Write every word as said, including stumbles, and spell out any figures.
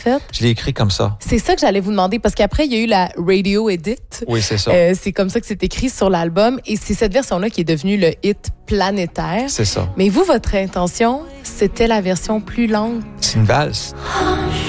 fait? Je l'ai écrit comme ça. C'est ça que j'allais vous demander, parce qu'après, il y a eu la Radio Edit. Oui, c'est ça. Euh, c'est comme ça que c'est écrit sur l'album. Et c'est cette version-là qui est devenue le hit planétaire. C'est ça. Mais vous, votre intention, c'était la version plus longue. C'est une valse.